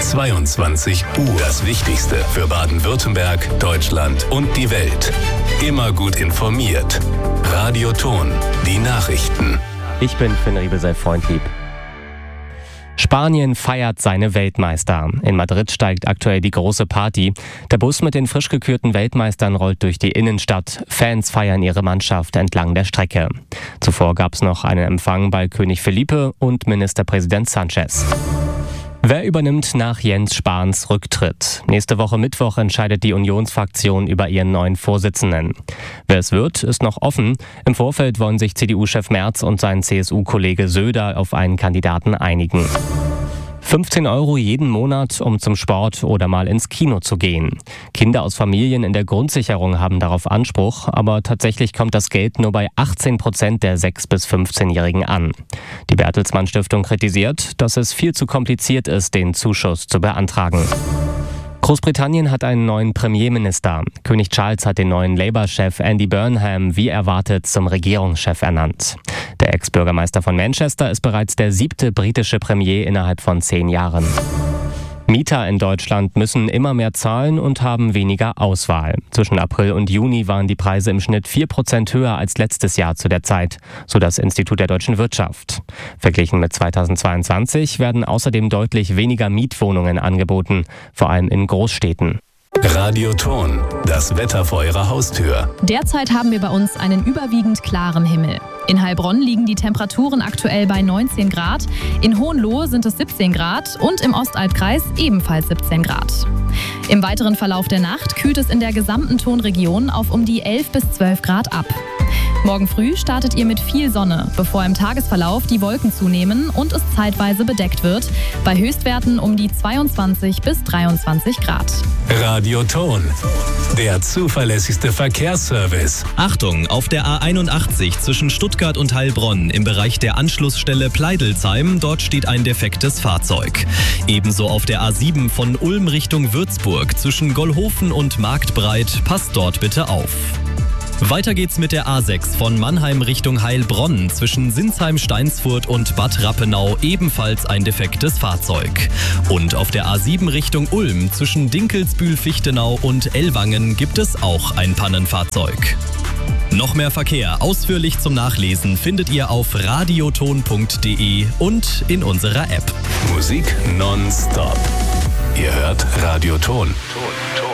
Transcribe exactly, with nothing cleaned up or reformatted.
zweiundzwanzig Uhr. Das Wichtigste für Baden-Württemberg, Deutschland und die Welt. Immer gut informiert. Radio Ton, die Nachrichten. Ich bin Finn Riebesell-Freundlieb. Spanien feiert seine Weltmeister. In Madrid steigt aktuell die große Party. Der Bus mit den frisch gekürten Weltmeistern rollt durch die Innenstadt. Fans feiern ihre Mannschaft entlang der Strecke. Zuvor gab es noch einen Empfang bei König Felipe und Ministerpräsident Sánchez. Wer übernimmt nach Jens Spahns Rücktritt? Nächste Woche Mittwoch entscheidet die Unionsfraktion über ihren neuen Vorsitzenden. Wer es wird, ist noch offen. Im Vorfeld wollen sich C D U-Chef Merz und sein C S U-Kollege Söder auf einen Kandidaten einigen. fünfzehn Euro jeden Monat, um zum Sport oder mal ins Kino zu gehen. Kinder aus Familien in der Grundsicherung haben darauf Anspruch, aber tatsächlich kommt das Geld nur bei achtzehn Prozent der sechs- bis fünfzehnjährigen an. Die Bertelsmann Stiftung kritisiert, dass es viel zu kompliziert ist, den Zuschuss zu beantragen. Großbritannien hat einen neuen Premierminister. König Charles hat den neuen Labour-Chef Andy Burnham wie erwartet zum Regierungschef ernannt. Der Ex-Bürgermeister von Manchester ist bereits der siebte britische Premier innerhalb von zehn Jahren. Mieter in Deutschland müssen immer mehr zahlen und haben weniger Auswahl. Zwischen April und Juni waren die Preise im Schnitt vier Prozent höher als letztes Jahr zu der Zeit, so das Institut der deutschen Wirtschaft. Verglichen mit zweitausendzweiundzwanzig werden außerdem deutlich weniger Mietwohnungen angeboten, vor allem in Großstädten. Radio Ton, das Wetter vor Ihrer Haustür. Derzeit haben wir bei uns einen überwiegend klaren Himmel. In Heilbronn liegen die Temperaturen aktuell bei neunzehn Grad, in Hohenlohe sind es siebzehn Grad und im Ostalbkreis ebenfalls siebzehn Grad. Im weiteren Verlauf der Nacht kühlt es in der gesamten Tonregion auf um die elf bis zwölf Grad ab. Morgen früh startet ihr mit viel Sonne, bevor im Tagesverlauf die Wolken zunehmen und es zeitweise bedeckt wird, bei Höchstwerten um die zweiundzwanzig bis dreiundzwanzig Grad. Radio Ton, der zuverlässigste Verkehrsservice. Achtung, auf der A einundachtzig zwischen Stuttgart und Heilbronn im Bereich der Anschlussstelle Pleidelsheim, dort steht ein defektes Fahrzeug. Ebenso auf der A sieben von Ulm Richtung Würzburg zwischen Gollhofen und Marktbreit, passt dort bitte auf. Weiter geht's mit der A sechs von Mannheim Richtung Heilbronn zwischen Sinsheim-Steinsfurt und Bad Rappenau, ebenfalls ein defektes Fahrzeug. Und auf der A sieben Richtung Ulm zwischen Dinkelsbühl-Fichtenau und Ellwangen gibt es auch ein Pannenfahrzeug. Noch mehr Verkehr ausführlich zum Nachlesen findet ihr auf radioton punkt de und in unserer App. Musik nonstop. Ihr hört Radio Ton. Ton, Ton.